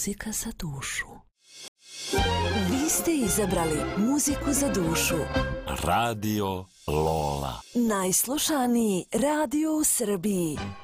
Muzika za dušu. Vi ste izabrali muziku za dušu. Radio Lola. Najslušaniji radio u Srbiji.